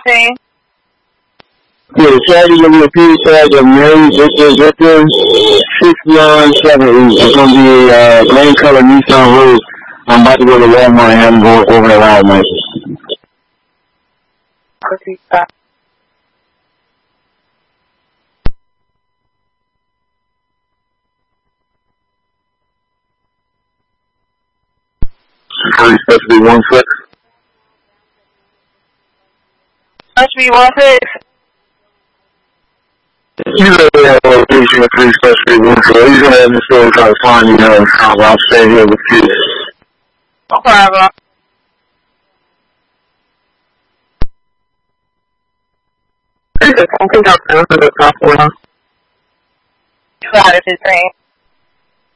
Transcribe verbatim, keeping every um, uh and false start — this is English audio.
seventeen. Yeah, Saturday gonna be a P tag of May Victor Victor six nine seven eight. It's gonna be uh green color Nissan Road. I'm about to go to Walmart and have them go over the ride license. Okay, stop. Police specialty one six. Specialty one six. You know that location of police specialty one six. He's gonna have this store try to find you know how I'll stay here with you. No problem. I think I'll answer the top one. Two out of fifteen.